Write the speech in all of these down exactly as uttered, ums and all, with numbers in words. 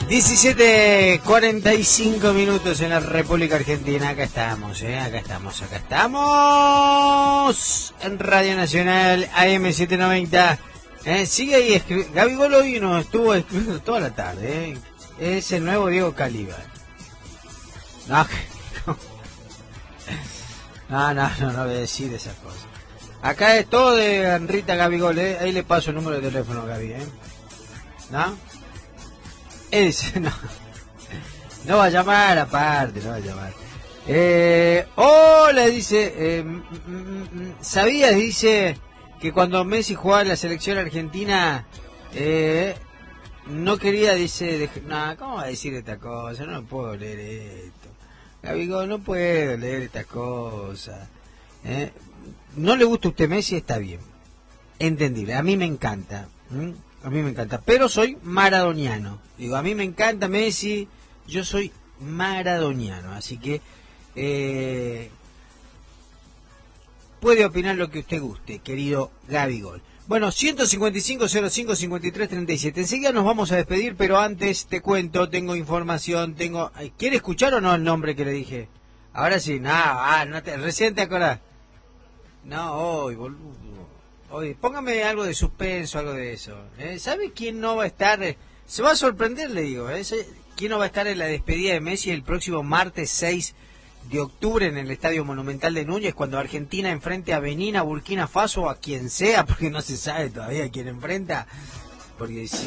diecisiete cuarenta y cinco minutos en la República Argentina. Acá estamos, eh, acá estamos, acá estamos en Radio Nacional A M setecientos noventa. Eh, sigue ahí escribiendo. Gabigol hoy nos estuvo escribiendo toda la tarde. Eh. Es el nuevo Diego Calíbar. No, no, no, no, no voy a decir esas cosas. Acá es todo de Rita Gabigol, eh. Ahí le paso el número de teléfono, Gaby, ¿eh? ¿No? Es, no, no va a llamar aparte, no va a llamar. Eh, hola, dice, eh, ¿sabías, dice, que cuando Messi jugaba en la selección argentina, eh, no quería, dice, de, no, ¿cómo va a decir esta cosa? No puedo leer esto. Gabigol, no puedo leer esta cosa. Eh, no le gusta a usted Messi, está bien. Entendible, a mí me encanta. ¿Mm? A mí me encanta, pero soy maradoniano. Digo, a mí me encanta Messi, yo soy maradoniano, así que eh, puede opinar lo que usted guste, querido Gabigol. Bueno, ciento cincuenta y cinco, cero cinco, cincuenta y tres, treinta y siete. Enseguida nos vamos a despedir, pero antes te cuento, tengo información, tengo... ¿Quiere escuchar o no el nombre que le dije? Ahora sí, no, ah, no te... recién te acordás. No, hoy, boludo. Oye, póngame algo de suspenso, algo de eso. ¿Eh? ¿Sabe quién no va a estar? Se va a sorprender, le digo. ¿eh? ¿Quién no va a estar en la despedida de Messi el próximo martes seis de octubre en el Estadio Monumental de Núñez, cuando Argentina enfrente a Benín, a Burkina Faso o a quien sea, porque no se sabe todavía quién enfrenta? Porque si...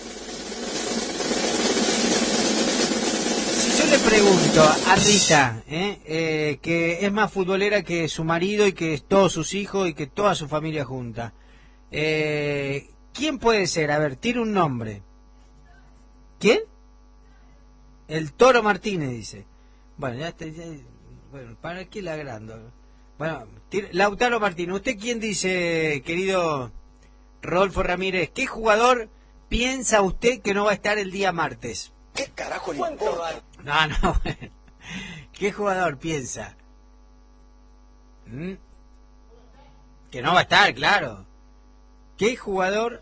Si yo le pregunto a Rita, ¿eh? Eh, que es más futbolera que su marido y que todos sus hijos y que toda su familia junta, eh, ¿quién puede ser? A ver, tire un nombre. ¿Quién? El Toro Martínez, dice. Bueno, ya está. Ya, bueno, ¿para qué la agrando? Bueno, tire, Lautaro Martínez. ¿Usted quién dice, querido Rodolfo Ramírez? ¿Qué jugador piensa usted que no va a estar el día martes? ¿Qué carajo le importa? No, no, bueno. ¿Qué jugador piensa? ¿Mm? Que no va a estar, claro. ¿Qué jugador?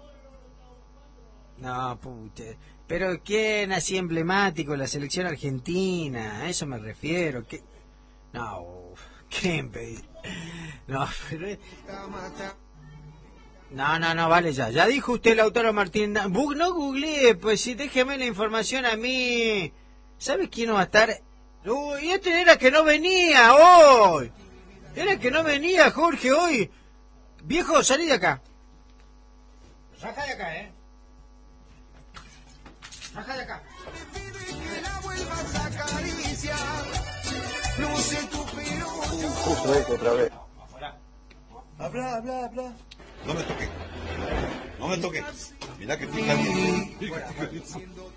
No, puta. Pero ¿quién así emblemático en la selección argentina? A eso me refiero. ¿Qué? No, ¿quién? No, pero... No, no, no, vale ya. Ya dijo usted, Lautaro Martínez. No googleé, pues sí, déjeme la información a mí. ¿Sabe quién no va a estar? Uy, este era que no venía hoy. Era que no venía, Jorge, hoy. Viejo, salí de acá. Saca de acá, ¿eh? Saca de acá. Uh, justo esto otra vez. Habla, habla, habla. No me toques. No me toques. Mirá que pica bien.